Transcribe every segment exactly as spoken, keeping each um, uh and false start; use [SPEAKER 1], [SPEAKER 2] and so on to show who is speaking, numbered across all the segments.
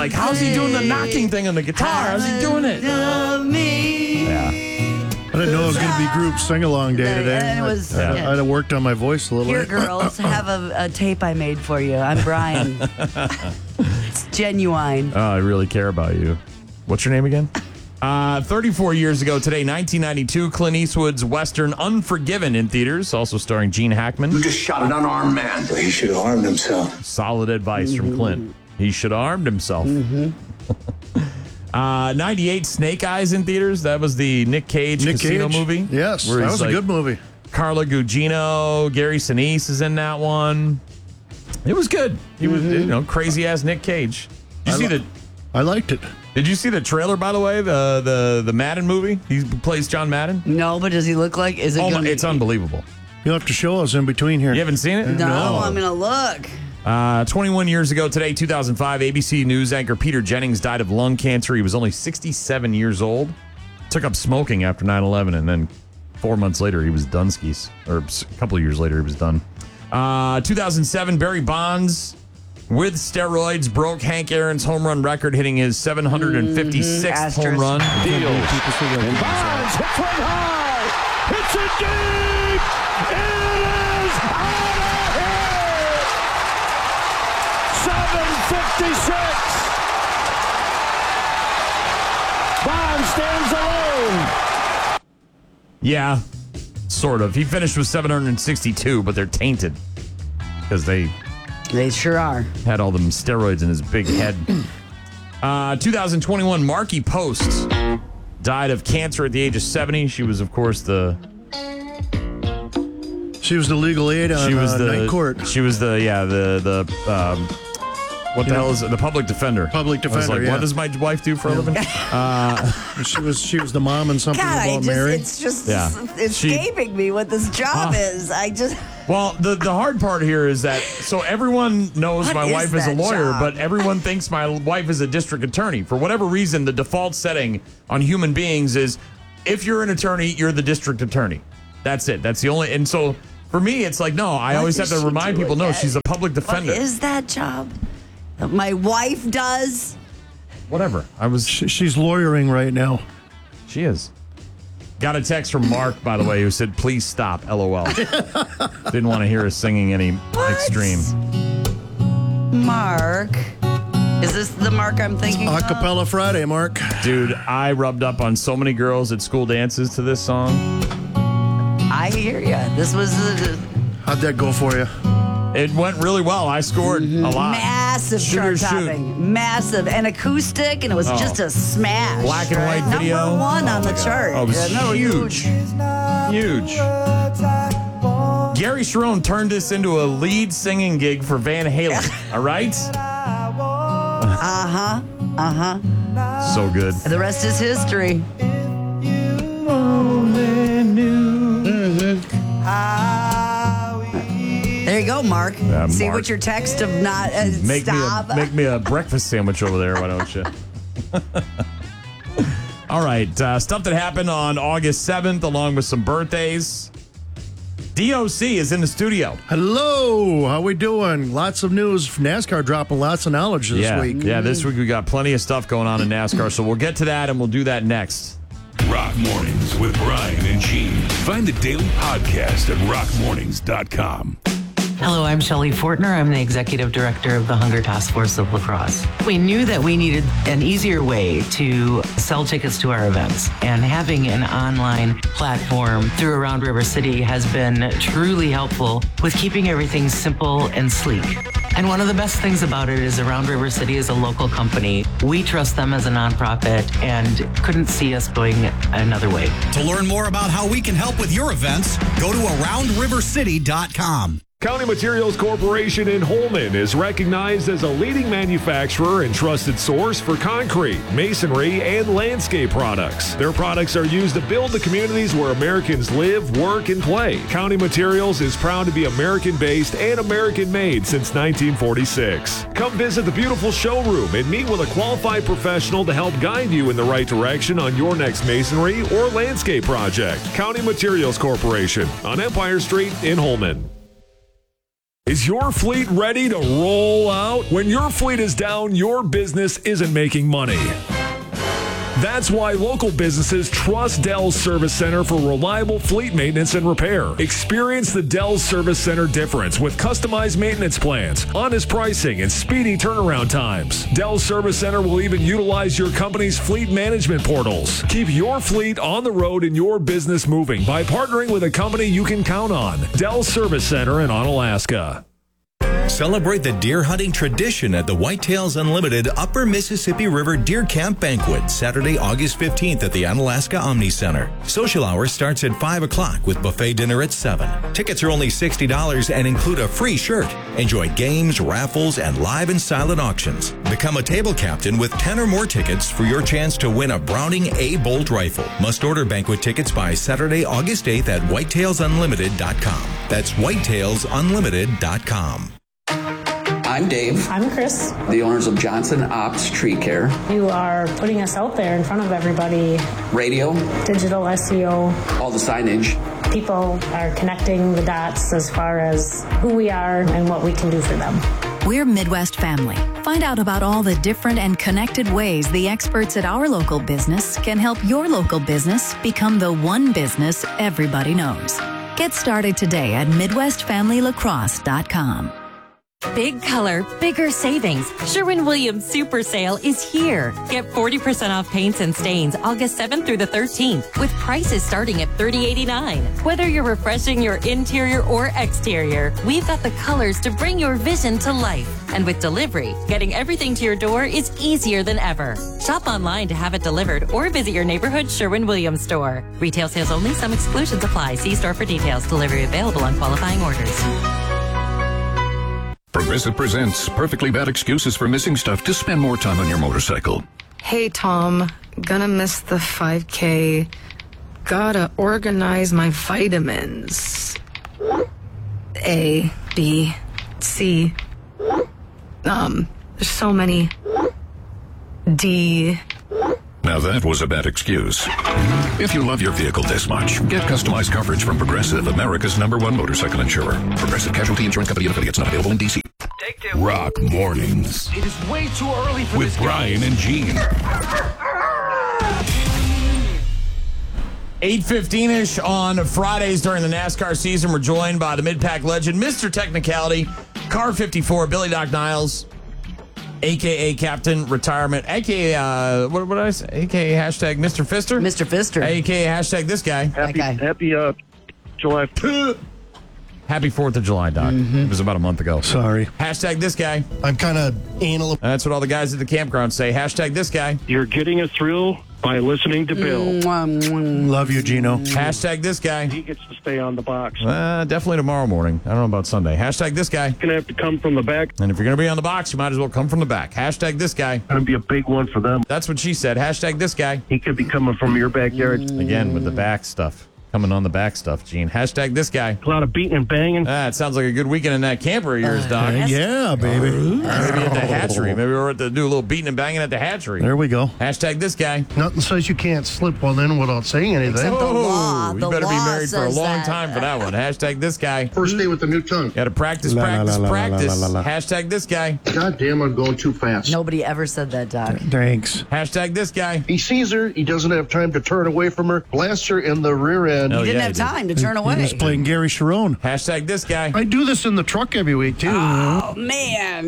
[SPEAKER 1] like, how's he doing the knocking thing on the guitar? How's he doing it? Yeah.
[SPEAKER 2] I didn't know it was going to be group sing-along day today.
[SPEAKER 3] And it was,
[SPEAKER 2] I,
[SPEAKER 3] yeah.
[SPEAKER 2] I'd have worked on my voice a little
[SPEAKER 3] Here,
[SPEAKER 2] bit.
[SPEAKER 3] girls, have a, a tape I made for you. I'm Brian. It's genuine.
[SPEAKER 1] Oh, I really care about you. What's your name again? Uh, thirty-four years ago today, nineteen ninety-two, Clint Eastwood's Western Unforgiven in theaters, also starring Gene Hackman.
[SPEAKER 4] You just shot an unarmed man. He should have armed himself.
[SPEAKER 1] Solid advice from Clint. He should have armed himself.
[SPEAKER 3] Mm-hmm.
[SPEAKER 1] uh, ninety-eight, Snake Eyes in theaters. That was the Nick Cage
[SPEAKER 2] Nick
[SPEAKER 1] casino
[SPEAKER 2] Cage?
[SPEAKER 1] movie.
[SPEAKER 2] Yes,
[SPEAKER 1] where
[SPEAKER 2] that
[SPEAKER 1] he's
[SPEAKER 2] was
[SPEAKER 1] like,
[SPEAKER 2] a good movie.
[SPEAKER 1] Carla Gugino, Gary Sinise is in that one. It was good. He was, you know, crazy ass Nick Cage. Did you
[SPEAKER 2] I
[SPEAKER 1] see
[SPEAKER 2] li-
[SPEAKER 1] the?
[SPEAKER 2] I liked it.
[SPEAKER 1] Did you see the trailer, by the way? The the the Madden movie. He plays John Madden.
[SPEAKER 3] No, but does he look like? Is it?
[SPEAKER 1] Oh,
[SPEAKER 3] gonna
[SPEAKER 1] my, it's
[SPEAKER 3] be,
[SPEAKER 1] unbelievable.
[SPEAKER 2] You'll have to show us in between here.
[SPEAKER 1] You haven't seen it?
[SPEAKER 3] No,
[SPEAKER 2] No.
[SPEAKER 3] I'm gonna look.
[SPEAKER 1] Uh, twenty-one years ago today, two thousand five, A B C News anchor Peter Jennings died of lung cancer. He was only sixty-seven years old. Took up smoking after nine eleven, and then four months later, he was done skis. Or a couple of years later, he was done. Uh, two thousand seven, Barry Bonds, with steroids, broke Hank Aaron's home run record, hitting his seven hundred fifty-sixth
[SPEAKER 3] Mm-hmm.
[SPEAKER 1] home run.
[SPEAKER 5] And Bonds hits one high. Hits it deep. It is out of here. seven fifty-six. Bonds stands alone.
[SPEAKER 1] Yeah, sort of. He finished with seven hundred sixty-two, but they're tainted because they
[SPEAKER 3] They sure are.
[SPEAKER 1] had all them steroids in his big head. Uh, two thousand twenty-one, Marky Post died of cancer at the age of seventy. She was, of course, the
[SPEAKER 2] She was the legal aid on
[SPEAKER 1] she was
[SPEAKER 2] uh,
[SPEAKER 1] the
[SPEAKER 2] night court.
[SPEAKER 1] She was the yeah the the um, what the
[SPEAKER 2] You
[SPEAKER 1] hell
[SPEAKER 2] know,
[SPEAKER 1] is it? The public defender.
[SPEAKER 2] Public
[SPEAKER 1] I was
[SPEAKER 2] defender,
[SPEAKER 1] like,
[SPEAKER 2] yeah.
[SPEAKER 1] what does my wife do for a living?
[SPEAKER 2] She was she was the mom in something
[SPEAKER 3] God, I
[SPEAKER 2] about
[SPEAKER 3] just,
[SPEAKER 2] Mary.
[SPEAKER 3] it's just
[SPEAKER 1] Yeah.
[SPEAKER 3] escaping me what this job
[SPEAKER 1] Huh.
[SPEAKER 3] is. I just,
[SPEAKER 1] Well, the, the hard part here is that so everyone knows
[SPEAKER 3] What
[SPEAKER 1] my
[SPEAKER 3] is
[SPEAKER 1] wife is a
[SPEAKER 3] that
[SPEAKER 1] lawyer,
[SPEAKER 3] job?
[SPEAKER 1] but everyone thinks my wife is a district attorney. For whatever reason, the default setting on human beings is if you're an attorney, you're the district attorney. That's it. That's the only. And so for me, it's like, no, I
[SPEAKER 3] What
[SPEAKER 1] always have
[SPEAKER 3] does
[SPEAKER 1] to
[SPEAKER 3] she
[SPEAKER 1] remind
[SPEAKER 3] do
[SPEAKER 1] people, no,
[SPEAKER 3] again?
[SPEAKER 1] she's a public
[SPEAKER 3] what
[SPEAKER 1] defender.
[SPEAKER 3] is that job? My wife does.
[SPEAKER 1] Whatever. I was.
[SPEAKER 2] She- She's lawyering right now.
[SPEAKER 1] She is. Got a text from Mark, by the way, who said, please stop, LOL. Didn't want to hear us singing any extreme.
[SPEAKER 3] Mark. Is this the Mark I'm thinking of?
[SPEAKER 2] Acapella Friday, Mark.
[SPEAKER 1] Dude, I rubbed up on so many girls at school dances to this song.
[SPEAKER 3] I hear you. This was a
[SPEAKER 2] How'd that go for you?
[SPEAKER 1] It went really well. I scored a lot.
[SPEAKER 3] massive
[SPEAKER 1] Shoot or
[SPEAKER 3] chart
[SPEAKER 1] shoot.
[SPEAKER 3] topping. Massive. And acoustic, and it was
[SPEAKER 1] Oh.
[SPEAKER 3] just a smash.
[SPEAKER 1] Black and white
[SPEAKER 3] Number
[SPEAKER 1] video.
[SPEAKER 3] one on
[SPEAKER 1] Oh
[SPEAKER 3] the
[SPEAKER 1] my God.
[SPEAKER 3] chart.
[SPEAKER 1] Oh, it was
[SPEAKER 3] Yeah, no,
[SPEAKER 1] huge. Huge. Gary Sharon turned this into a lead singing gig for Van Halen. All right?
[SPEAKER 3] Uh-huh. Uh-huh.
[SPEAKER 1] So good.
[SPEAKER 3] The rest is history. Mm-hmm. There you go, Mark.
[SPEAKER 1] Yeah,
[SPEAKER 3] See
[SPEAKER 1] Mark.
[SPEAKER 3] what your text of not uh,
[SPEAKER 1] Make
[SPEAKER 3] stop.
[SPEAKER 1] me a make me a breakfast sandwich over there, why don't you? All right, uh, stuff that happened on August seventh, along with some birthdays. D O C is in the studio.
[SPEAKER 2] Hello, how we doing? Lots of news. NASCAR dropping lots of knowledge this
[SPEAKER 1] yeah,
[SPEAKER 2] week.
[SPEAKER 1] yeah. This week we got plenty of stuff going on in NASCAR, so we'll get to that and we'll do that next.
[SPEAKER 6] Rock Mornings with Brian and Gene. Find the daily podcast at rock mornings dot com.
[SPEAKER 7] Hello, I'm Shelley Fortner. I'm the Executive Director of the Hunger Task Force of La Crosse. We knew that we needed an easier way to sell tickets to our events, and having an online platform through Around River City has been truly helpful with keeping everything simple and sleek. And one of the best things about it is Around River City is a local company. We trust them as a nonprofit and couldn't see us going another way.
[SPEAKER 8] To learn more about how we can help with your events, go to around river city dot com.
[SPEAKER 9] County Materials Corporation in Holmen is recognized as a leading manufacturer and trusted source for concrete, masonry, and landscape products. Their products are used to build the communities where Americans live, work, and play. County Materials is proud to be American-based and American-made since nineteen forty-six. Come visit the beautiful showroom and meet with a qualified professional to help guide you in the right direction on your next masonry or landscape project. County Materials Corporation on Empire Street in Holmen. Is your fleet ready to roll out? When your fleet is down, your business isn't making money. That's why local businesses trust Dell's Service Center for reliable fleet maintenance and repair. Experience the Dell's Service Center difference with customized maintenance plans, honest pricing, and speedy turnaround times. Dell's Service Center will even utilize your company's fleet management portals. Keep your fleet on the road and your business moving by partnering with a company you can count on. Dell's Service Center in Onalaska.
[SPEAKER 10] Celebrate the deer hunting tradition at the Whitetails Unlimited Upper Mississippi River Deer Camp Banquet, Saturday, August fifteenth at the Onalaska Omni Center. Social hour starts at five o'clock with buffet dinner at seven. Tickets are only sixty dollars and include a free shirt. Enjoy games, raffles, and live and silent auctions. Become a table captain with ten or more tickets for your chance to win a Browning A-Bolt rifle. Must order banquet tickets by Saturday, August eighth at whitetails unlimited dot com. That's whitetails unlimited dot com.
[SPEAKER 11] I'm Dave.
[SPEAKER 12] I'm Chris.
[SPEAKER 11] The owners of Johnson Ops Tree Care.
[SPEAKER 12] You are putting us out there in front of everybody.
[SPEAKER 11] Radio.
[SPEAKER 12] Digital S E O.
[SPEAKER 11] All the signage.
[SPEAKER 12] People are connecting the dots as far as who we are and what we can do for them.
[SPEAKER 13] We're Midwest Family. Find out about all the different and connected ways the experts at our local business can help your local business become the one business everybody knows. Get started today at midwest family lacrosse dot com.
[SPEAKER 14] Big color, bigger savings. Sherwin-Williams Super Sale is here. Get forty percent off paints and stains August seventh through the thirteenth with prices starting at thirty eighty-nine. Whether you're refreshing your interior or exterior, we've got the colors to bring your vision to life. And with delivery, getting everything to your door is easier than ever. Shop online to have it delivered or visit your neighborhood Sherwin-Williams store. Retail sales only. Some exclusions apply. See store for details. Delivery available on qualifying orders.
[SPEAKER 15] Progressive presents Perfectly Bad Excuses for Missing Stuff to spend more time on your motorcycle.
[SPEAKER 16] Hey, Tom. Gonna miss the five K. Gotta organize my vitamins. A, B, C. Um, there's so many. D.
[SPEAKER 15] Now that was a bad excuse. If you love your vehicle this much, get customized coverage from Progressive, America's number one motorcycle insurer. Progressive Casualty Insurance Company and affiliates, not available in D C.
[SPEAKER 6] Rock Mornings.
[SPEAKER 5] It is way too early for
[SPEAKER 6] with
[SPEAKER 5] this
[SPEAKER 6] Brian and Gene.
[SPEAKER 1] eight fifteen-ish on Fridays during the NASCAR season. We're joined by the Mid-Pack legend, Mister Technicality, Car fifty-four, Billy Doc Niles, a k a. Captain Retirement, a k a. Uh, what, what did I say? A K A hashtag Mister Fister?
[SPEAKER 3] Mister Fister.
[SPEAKER 1] A K A hashtag this guy.
[SPEAKER 17] Happy,
[SPEAKER 3] guy.
[SPEAKER 17] happy uh, July.
[SPEAKER 1] Happy fourth of July, Doc. Mm-hmm. It was about a month ago.
[SPEAKER 2] Sorry.
[SPEAKER 1] Hashtag this guy.
[SPEAKER 2] I'm kind of anal.
[SPEAKER 1] That's what all the guys at the campground say. Hashtag this guy.
[SPEAKER 17] You're getting a thrill by listening to Bill.
[SPEAKER 2] Love you, Gino.
[SPEAKER 1] Hashtag this guy.
[SPEAKER 17] He gets to stay on the box.
[SPEAKER 1] Uh, definitely tomorrow morning. I don't know about Sunday. Hashtag this guy.
[SPEAKER 17] Going to have to come from the back.
[SPEAKER 1] And if you're going to be on the box, you might as well come from the back. Hashtag this guy.
[SPEAKER 17] Going to be a big one for them.
[SPEAKER 1] That's what she said. Hashtag this guy.
[SPEAKER 17] He could be coming from your backyard.
[SPEAKER 1] Again, with the back stuff. Coming on the back stuff, Gene. Hashtag this guy.
[SPEAKER 17] A lot of beating and banging.
[SPEAKER 1] Ah, it sounds like a good weekend in that camper of yours, Doc.
[SPEAKER 2] Uh, yeah, baby.
[SPEAKER 1] Maybe at the hatchery. Maybe we're at the do a little beating and banging at the hatchery.
[SPEAKER 2] There we go.
[SPEAKER 1] Hashtag this guy.
[SPEAKER 2] Nothing says you can't slip one in without saying anything.
[SPEAKER 3] Except the law.
[SPEAKER 1] Oh, you
[SPEAKER 3] The
[SPEAKER 1] better be
[SPEAKER 3] law
[SPEAKER 1] married for a
[SPEAKER 3] says
[SPEAKER 1] long
[SPEAKER 3] that.
[SPEAKER 1] time for that one. Hashtag this guy.
[SPEAKER 2] First day with the new tongue.
[SPEAKER 1] Got to practice,
[SPEAKER 2] La, la,
[SPEAKER 1] practice,
[SPEAKER 2] la, la,
[SPEAKER 1] practice.
[SPEAKER 2] la, la, la.
[SPEAKER 1] Hashtag this guy.
[SPEAKER 2] God damn, I'm going too fast.
[SPEAKER 3] Nobody ever said that, Doc.
[SPEAKER 2] Thanks.
[SPEAKER 1] Hashtag this guy.
[SPEAKER 2] He sees her. He doesn't have time to turn away from her. Blasts her in the rear end.
[SPEAKER 1] Oh,
[SPEAKER 3] He didn't
[SPEAKER 1] yeah,
[SPEAKER 3] have
[SPEAKER 1] he did.
[SPEAKER 3] time to turn away.
[SPEAKER 2] He was playing Gary Sharon.
[SPEAKER 1] Hashtag this guy.
[SPEAKER 2] I do this in the truck every week, too.
[SPEAKER 3] Oh, man.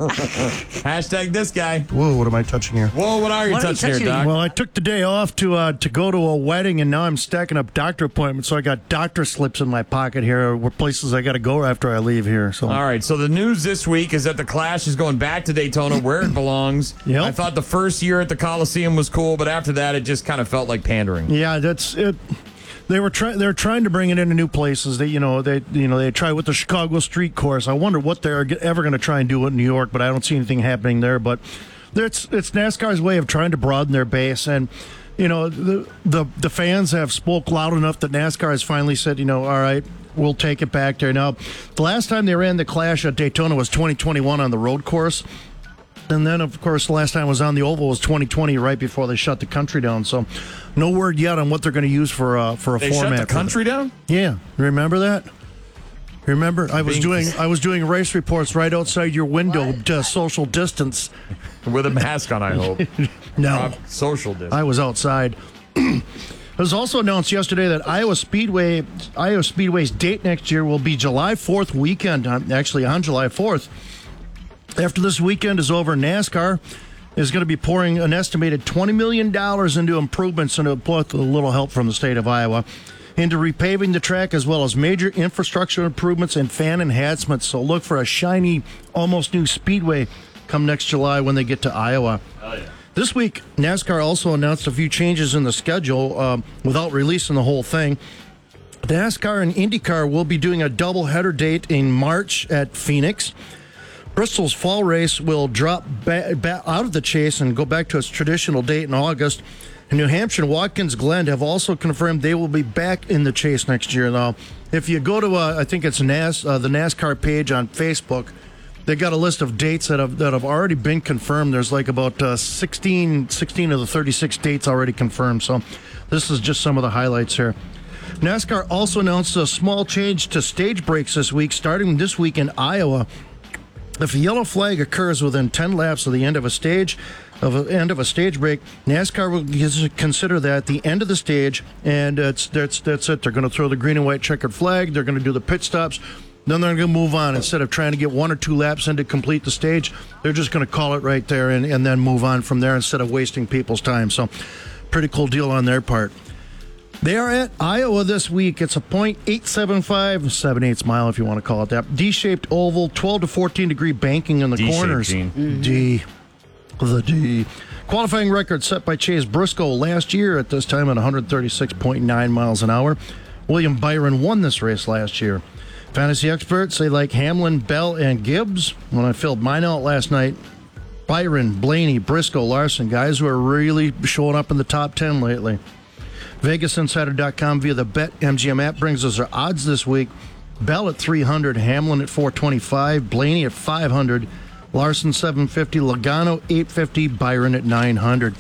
[SPEAKER 1] Hashtag this guy.
[SPEAKER 2] Whoa, what am I touching here?
[SPEAKER 1] Whoa, what are you
[SPEAKER 3] What are you
[SPEAKER 1] touching here,
[SPEAKER 3] touching?
[SPEAKER 1] Doc?
[SPEAKER 2] Well, I took the day off to uh, to go to a wedding, and now I'm stacking up doctor appointments. So I got doctor slips in my pocket here. Where places I got to go after I leave here. So
[SPEAKER 1] All right, so the news this week is that the Clash is going back to Daytona where it belongs.
[SPEAKER 2] Yep.
[SPEAKER 1] I thought the first year at the Coliseum was cool, but after that, it just kind of felt like pandering.
[SPEAKER 2] yeah, that's it. They were trying. They're trying to bring it into new places. They, you know, they, you know, they try with the Chicago Street Course. I wonder what they're g- ever going to try and do in New York, but I don't see anything happening there. But it's it's NASCAR's way of trying to broaden their base, and you know, the the the fans have spoke loud enough that NASCAR has finally said, you know, all right, we'll take it back there. Now, the last time they ran the Clash at Daytona was twenty twenty-one on the road course. And then, of course, the last time I was on the oval was twenty twenty, right before they shut the country down. So, no word yet on what they're going to use for uh, for a
[SPEAKER 1] They
[SPEAKER 2] format.
[SPEAKER 1] shut the country down?
[SPEAKER 2] Yeah, remember that? Remember, I was
[SPEAKER 1] Being-
[SPEAKER 2] doing I was doing race reports right outside your window to social distance.
[SPEAKER 1] With a mask on, I hope.
[SPEAKER 2] No.
[SPEAKER 1] Uh, social distance.
[SPEAKER 2] I was outside. It was also announced yesterday that Iowa Speedway, Iowa Speedway's date next year will be July fourth weekend. um, Actually, on July fourth. After this weekend is over, NASCAR is going to be pouring an estimated twenty million dollars into improvements, and with a little help from the state of Iowa, into repaving the track as well as major infrastructure improvements and fan enhancements. So look for a shiny, almost new speedway come next July when they get to Iowa.
[SPEAKER 1] Oh, yeah.
[SPEAKER 2] This week, NASCAR also announced a few changes in the schedule um, without releasing the whole thing. NASCAR and IndyCar will be doing a doubleheader date in March at Phoenix. Bristol's fall race will drop ba- ba- out of the chase and go back to its traditional date in August. And New Hampshire and Watkins Glen have also confirmed they will be back in the chase next year. Now, if you go to, uh, I think it's NAS, uh, the NASCAR page on Facebook, they got a list of dates that have that have already been confirmed. There's like about uh, sixteen, sixteen of the thirty-six dates already confirmed. So this is just some of the highlights here. NASCAR also announced a small change to stage breaks this week, starting this week in Iowa. If a yellow flag occurs within ten laps of the end of a stage, of a, end of a stage break, NASCAR will consider that the end of the stage, and it's, that's that's it. They're going to throw the green and white checkered flag. They're going to do the pit stops. Then they're going to move on. Instead of trying to get one or two laps in to complete the stage, they're just going to call it right there and, and then move on from there instead of wasting people's time. So, pretty cool deal on their part. They are at Iowa this week. It's a point eight seven five, seven eighths mile if you want to call it that. D-shaped oval, twelve to fourteen degree banking in the
[SPEAKER 1] D-shaped,
[SPEAKER 2] corners.
[SPEAKER 1] Gene.
[SPEAKER 2] Mm-hmm. D. The D. Qualifying record set by Chase Briscoe last year at this time at one thirty-six point nine miles an hour. William Byron won this race last year. Fantasy experts say like Hamlin, Bell, and Gibbs. When I filled mine out last night, Byron, Blaney, Briscoe, Larson, guys who are really showing up in the top ten lately. Vegas Insider dot com via the BetMGM app brings us our odds this week. Bell at three hundred, Hamlin at four twenty-five, Blaney at five hundred, Larson seven fifty, Logano eight fifty, Byron at nine hundred.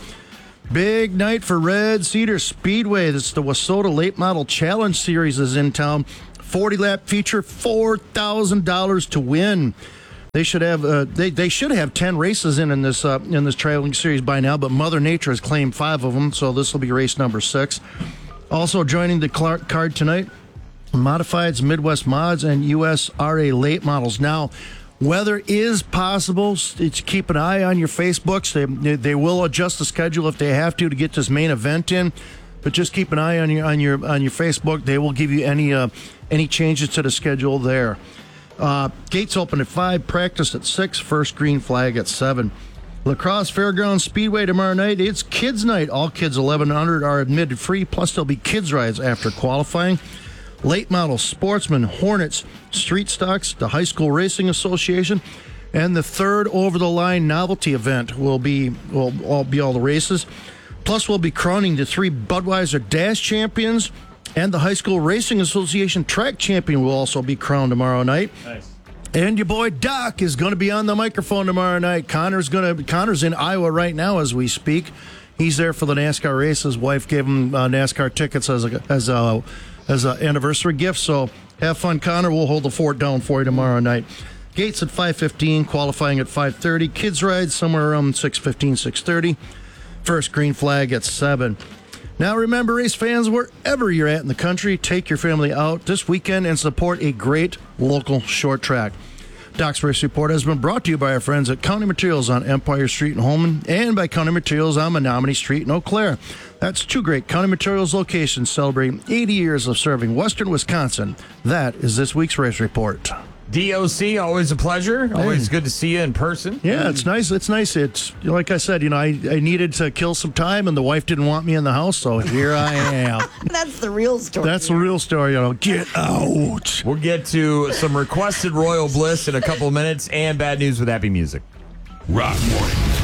[SPEAKER 2] Big night for Red Cedar Speedway. This is the Wasota Late Model Challenge Series is in town. forty-lap feature, four thousand dollars to win. They should have uh, they they should have ten races in in this uh, in this traveling series by now, but Mother Nature has claimed five of them, so this will be race number six. Also joining the Clark card tonight, Modifieds, Midwest Mods, and U S R A late models. Now, weather is possible. It's, keep an eye on your Facebooks. They they will adjust the schedule if they have to to get this main event in. But just keep an eye on your on your on your Facebook. They will give you any uh, any changes to the schedule there. Uh, gates open at five, practice at six, first green flag at seven. La Crosse Fairgrounds Speedway tomorrow night. It's kids night. All kids eleven hundred are admitted free, plus there'll be kids rides after qualifying. Late model Sportsman, Hornets, Street Stocks, the High School Racing Association, and the third over-the-line novelty event will be will all be all the races. Plus, we'll be crowning the three Budweiser Dash champions, and the High School Racing Association track champion will also be crowned tomorrow night.
[SPEAKER 1] Nice.
[SPEAKER 2] And your boy Doc is going to be on the microphone tomorrow night. Connor's going to Connor's in Iowa right now as we speak. He's there for the NASCAR race. His wife gave him uh, NASCAR tickets as a as a as an anniversary gift. So have fun, Connor. We'll hold the fort down for you tomorrow night. Gates at five fifteen, qualifying at five thirty. Kids rides somewhere around six fifteen, six thirty. First green flag at seven. Now remember, race fans, wherever you're at in the country, take your family out this weekend and support a great local short track. Doc's Race Report has been brought to you by our friends at County Materials on Empire Street in Holman and by County Materials on Menominee Street in Eau Claire. That's two great County Materials locations celebrating eighty years of serving Western Wisconsin. That is this week's Race Report.
[SPEAKER 1] D O C, always a pleasure. Always
[SPEAKER 2] Hey.
[SPEAKER 1] good to see you in person.
[SPEAKER 2] Yeah, it's nice. It's nice. It's like I said, you know, I, I needed to kill some time, and the wife didn't want me in the house, so here I am.
[SPEAKER 3] That's the real story.
[SPEAKER 2] That's the real story. You know, get out.
[SPEAKER 1] We'll get to some requested Royal Bliss in a couple of minutes and bad news with happy music.
[SPEAKER 6] Rock Mornings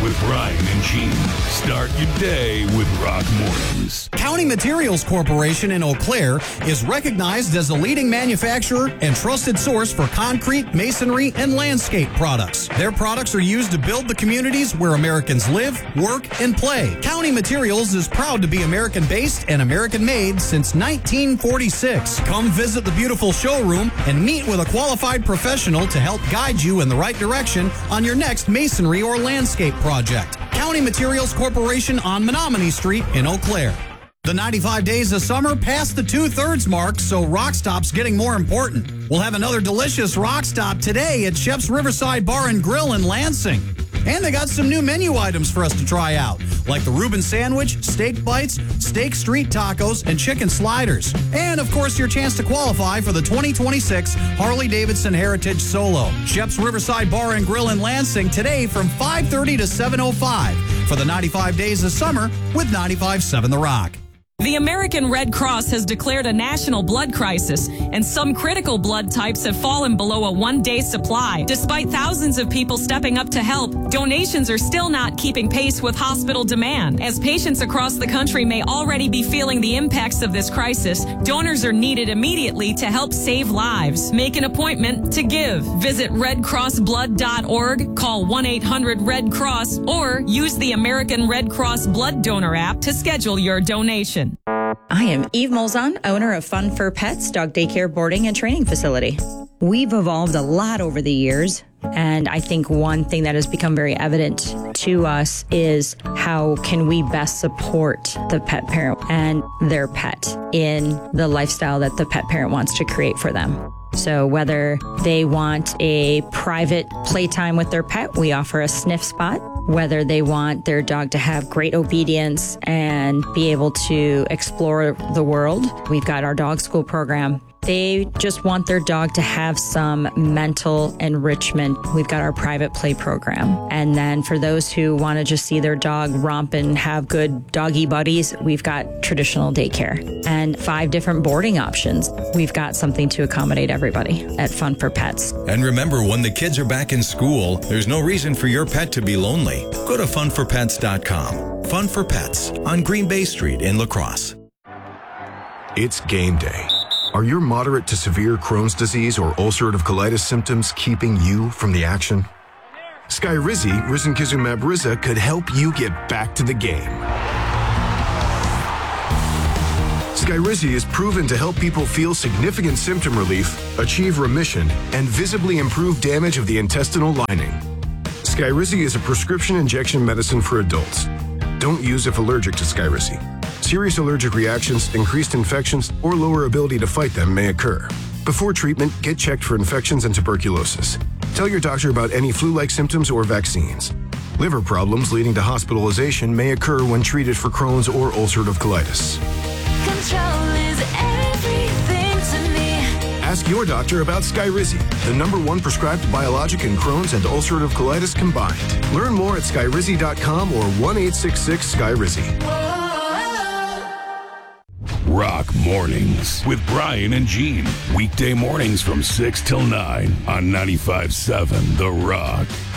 [SPEAKER 6] with Brian and Gene. Start your day with Rock Mornings.
[SPEAKER 8] County Materials Corporation in Eau Claire is recognized as a leading manufacturer and trusted source for concrete, masonry, and landscape products. Their products are used to build the communities where Americans live, work, and play. County Materials is proud to be American-based and American-made since nineteen forty-six. Come visit the beautiful showroom and meet with a qualified professional to help guide you in the right direction on your next masonry or landscape project. County Materials Corporation on Menominee Street in Eau Claire. The ninety-five days of summer passed the two-thirds mark, so Rock Stop's getting more important. We'll have another delicious Rock Stop today at Shep's Riverside Bar and Grill in Lansing. And they got some new menu items for us to try out, like the Reuben Sandwich, Steak Bites, Steak Street Tacos, and Chicken Sliders. And, of course, your chance to qualify for the twenty twenty-six Harley-Davidson Heritage Solo. Shep's Riverside Bar and Grill in Lansing today from five thirty to seven oh five for the ninety-five days of summer with ninety-five point seven The Rock.
[SPEAKER 18] The American Red Cross has declared a national blood crisis, and some critical blood types have fallen below a one-day supply. Despite thousands of people stepping up to help, donations are still not keeping pace with hospital demand. As patients across the country may already be feeling the impacts of this crisis, donors are needed immediately to help save lives. Make an appointment to give. Visit red cross blood dot org, call one eight hundred red cross, or use the American Red Cross Blood Donor app to schedule your donation.
[SPEAKER 19] I am Eve Molzon, owner of Fun for Pets, dog daycare, boarding, and training facility. We've evolved a lot over the years, and I think one thing that has become very evident to us is how can we best support the pet parent and their pet in the lifestyle that the pet parent wants to create for them. So whether they want a private playtime with their pet, we offer a sniff spot. Whether they want their dog to have great obedience and be able to explore the world, we've got our dog school program. They just want their dog to have some mental enrichment. We've got our private play program. And then for those who want to just see their dog romp and have good doggy buddies, we've got traditional daycare and five different boarding options. We've got something to accommodate everybody at Fun for Pets.
[SPEAKER 10] And remember, when the kids are back in school, there's no reason for your pet to be lonely. Go to fun for pets dot com. Fun for Pets on Green Bay Street in La Crosse.
[SPEAKER 20] It's game day. Are your moderate to severe Crohn's disease or ulcerative colitis symptoms keeping you from the action? Skyrizi, risankizumab Riza, could help you get back to the game. Skyrizi is proven to help people feel significant symptom relief, achieve remission, and visibly improve damage of the intestinal lining. Skyrizi is a prescription injection medicine for adults. Don't use if allergic to Skyrizi. Serious allergic reactions, increased infections, or lower ability to fight them may occur. Before treatment, get checked for infections and tuberculosis. Tell your doctor about any flu-like symptoms or vaccines. Liver problems leading to hospitalization may occur when treated for Crohn's or ulcerative colitis.
[SPEAKER 5] Control is everything to me.
[SPEAKER 20] Ask your doctor about Skyrizi, the number one prescribed biologic in Crohn's and ulcerative colitis combined. Learn more at skyrizi dot com or one eight six six Skyrizi.
[SPEAKER 6] Rock Mornings with Brian and Gene. Weekday mornings from six till nine on ninety-five point seven The Rock.